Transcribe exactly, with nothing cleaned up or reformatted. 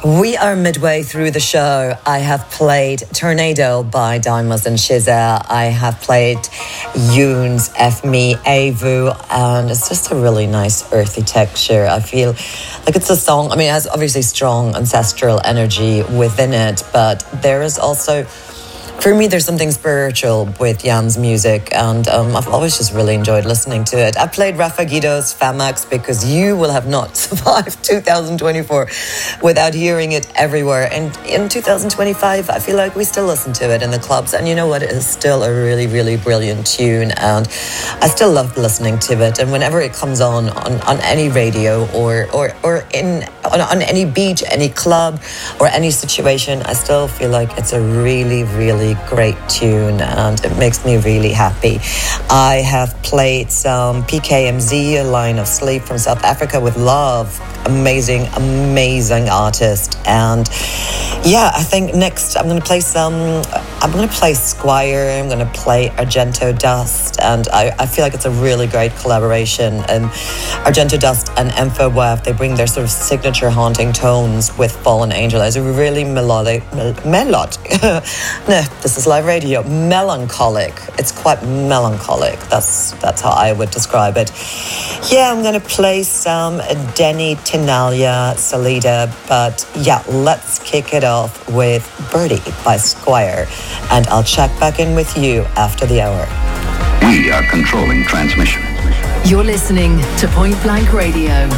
We are midway through the show. I have played Tornado by Daimos and Shiza. I have played Yoons, F Me, Avu, and it's just a really nice earthy texture. I feel like it's a song, I mean, it has obviously strong ancestral energy within it, but there is also, for me, there's something spiritual with Jan's music, and um, I've always just really enjoyed listening to it. I played Rafa Guido's Famax because you will have not survived two thousand twenty-four without hearing it everywhere. And in two thousand twenty-five, I feel like we still listen to it in the clubs. And you know what? It is still a really, really brilliant tune, and I still love listening to it. And whenever it comes on on, on any radio or or or in on, on any beach, any club, or any situation, I still feel like it's a really, really great tune, and it makes me really happy. I have played some P K M Z, A Line of Sleep from South Africa with Love. Amazing, amazing artist. And yeah, I think next I'm going to play some, I'm going to play Squire, I'm going to play Argento Dust, and I, I feel like it's a really great collaboration. And Argento Dust and Infowave, they bring their sort of signature haunting tones with Fallen Angel as a really melodic, mel- melod. No, this is live radio. Melancholic. It's quite melancholic. That's that's how I would describe it. Yeah, I'm going to play some Denny Tinalia Salida, but yeah, let's kick it off with Birdie by Squire, and I'll check back in with you after the hour. We are controlling transmission. You're listening to Point Blank Radio.